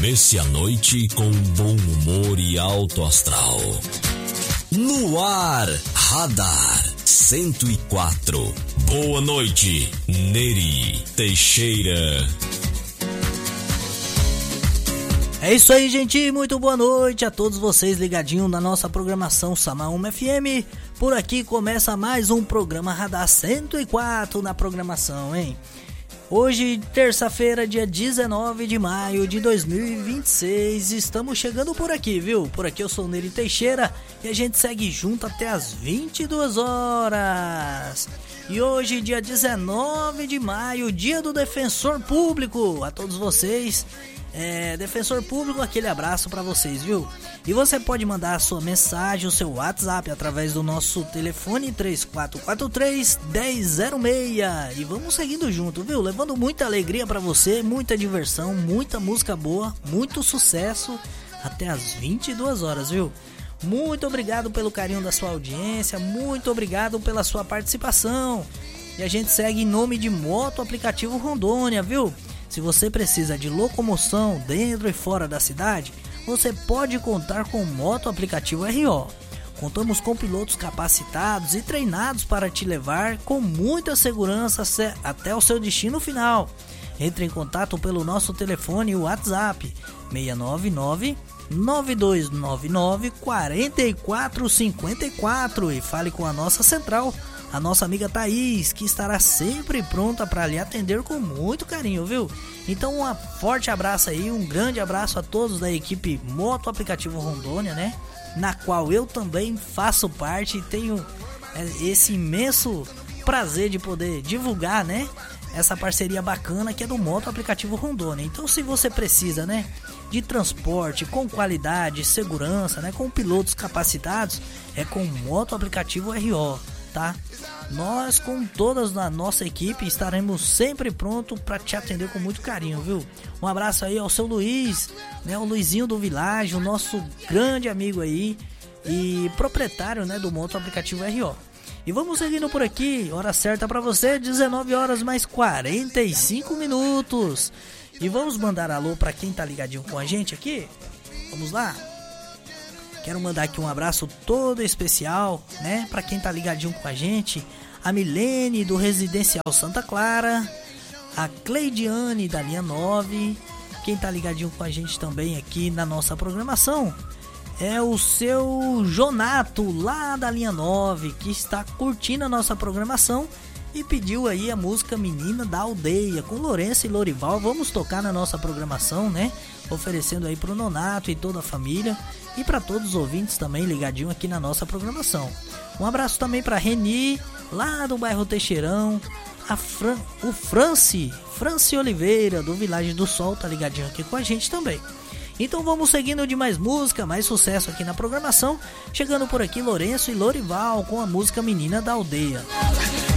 Comece a noite com bom humor e alto astral. No ar, Radar 104. Boa noite, Neri Teixeira. É isso aí, gente, muito boa noite a todos vocês ligadinhos na nossa programação Samaúma FM. Por aqui começa mais um programa Radar 104 na programação, hein? Hoje, terça-feira, dia 19 de maio de 2026, estamos chegando por aqui, viu? Por aqui eu sou o Neri Teixeira e a gente segue junto até as 22 horas. E hoje, dia 19 de maio, dia do Defensor Público. A todos vocês, Defensor Público, aquele abraço pra vocês, viu? E você pode mandar a sua mensagem, o seu WhatsApp através do nosso telefone 3443-1006. E vamos seguindo junto, viu? Levando muita alegria pra você, muita diversão, muita música boa, muito sucesso até as 22 horas, viu? Muito obrigado pelo carinho da sua audiência, muito obrigado pela sua participação. E a gente segue em nome de Moto Aplicativo Rondônia, viu? Se você precisa de locomoção dentro e fora da cidade, você pode contar com o Moto Aplicativo RO. Contamos com pilotos capacitados e treinados para te levar com muita segurança até o seu destino final. Entre em contato pelo nosso telefone e WhatsApp 699-9299-4454 e fale com a nossa central, a nossa amiga Thaís, que estará sempre pronta para lhe atender com muito carinho, viu? Então um forte abraço aí, um grande abraço a todos da equipe Moto Aplicativo Rondônia, né? Na qual eu também faço parte e tenho esse imenso prazer de poder divulgar, né? Essa parceria bacana que é do Moto Aplicativo Rondônia. Então se você precisa, né, de transporte com qualidade, segurança, né, com pilotos capacitados, é com o Moto Aplicativo RO, tá? Nós, com todas a nossa equipe, estaremos sempre prontos para te atender com muito carinho, viu? Um abraço aí ao seu Luiz, né, o Luizinho do Világio, nosso grande amigo aí e proprietário, né, do Moto Aplicativo RO. E vamos seguindo por aqui, hora certa para você, 19 horas mais 45 minutos. E vamos mandar alô para quem tá ligadinho com a gente aqui? Vamos lá? Quero mandar aqui um abraço todo especial, né, para quem tá ligadinho com a gente. A Milene do Residencial Santa Clara, a Cleidiane da linha 9. Quem tá ligadinho com a gente também aqui na nossa programação é o seu Jonato lá da linha 9, que está curtindo a nossa programação e pediu aí a música Menina da Aldeia com Lourenço e Lorival. Vamos tocar na nossa programação, né? Oferecendo aí pro Nonato e toda a família e para todos os ouvintes também ligadinho aqui na nossa programação. Um abraço também para Reni lá do bairro Teixeirão, o Franci Oliveira do Vilagem do Sol tá ligadinho aqui com a gente também. Então vamos seguindo de mais música, mais sucesso aqui na programação. Chegando por aqui Lourenço e Lorival com a música Menina da Aldeia.